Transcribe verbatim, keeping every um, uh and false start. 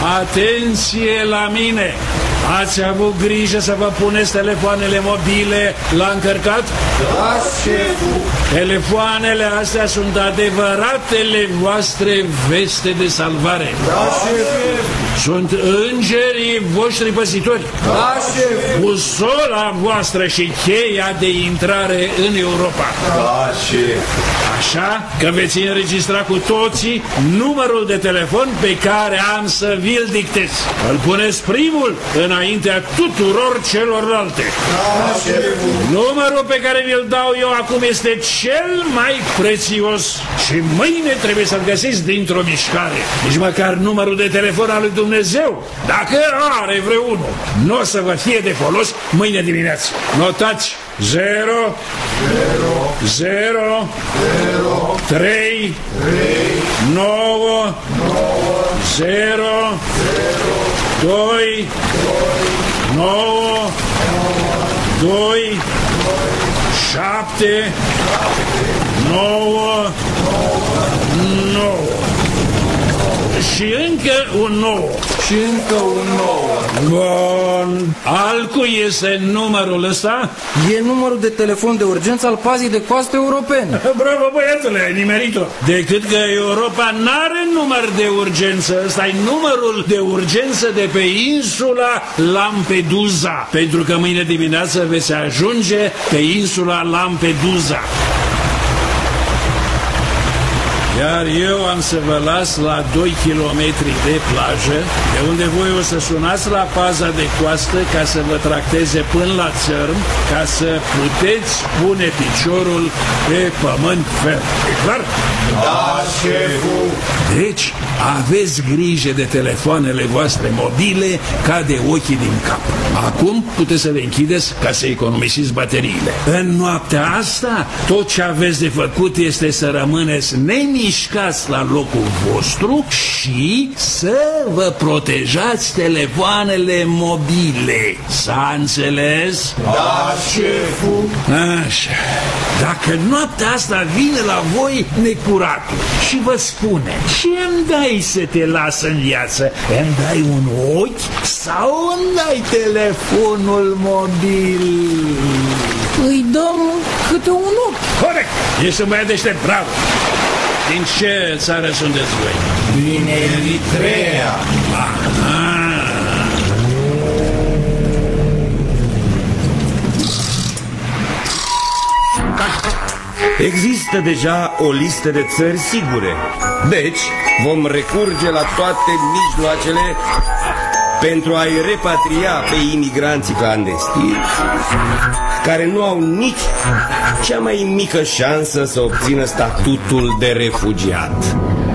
Atenție la mine! Ați avut grijă să vă puneți telefoanele mobile la încărcat? Da, șeful. Telefoanele astea sunt adevăratele voastre veste de salvare. Da, șeful. Sunt îngerii voștri păzitori. Da, șeful. Busola voastră și cheia de intrare în Europa. Da, șeful. Așa că veți înregistra cu toții numărul de telefon pe care am să vi-l dictez. Îl puneți primul înaintea tuturor celorlalte. Da, șeful. Numărul pe care vi-l dau eu acum este cel mai prețios și mâine trebuie să-l găsiți dintr-o mișcare. Nici măcar numărul de telefon al lui Dumnezeu, dacă are vreunul, nu o să vă fie de folos mâine dimineață. Notați zero zero trei nouă zero doi nouă doi șapte nouă nouă și încă un nou. Și încă un nou. Bun. Al cui este numărul ăsta? E numărul de telefon de urgență al pazii de coastă europene. Bravo, băiatule, ai nimerit-o. Decât că Europa n-are număr de urgență. Ăsta e numărul de urgență de pe insula Lampedusa. Pentru că mâine dimineață veți ajunge pe insula Lampedusa. Iar eu am să vă las la doi kilometri de plajă, de unde voi o să sunați la paza de coastă ca să vă tracteze până la țărm, ca să puteți pune piciorul pe pământ ferm. E clar? Da, șeful. Deci, aveți grijă de telefoanele voastre mobile ca de ochii din cap. Acum puteți să le închideți ca să economisiți bateriile. În noaptea asta, tot ce aveți de făcut este să rămâneți nemișcați la locul vostru și să vă protejați telefoanele mobile. S-a înțeles? Da, șeful. Așa. Dacă noaptea asta vine la voi necuratul și vă spune: ce îmi dai să te las în viață? Îmi dai un ochi sau îmi dai telefonul mobil? Îi dăm câte un ochi. Corect! Ești un băiat deștept, bravo! Din ce țară sunteți voi? Din Eritrea. Aha. Există deja o listă de țări sigure. Deci vom recurge la toate mijloacele pentru a-i repatria pe imigranții clandestini care nu au nici cea mai mică șansă să obțină statutul de refugiat.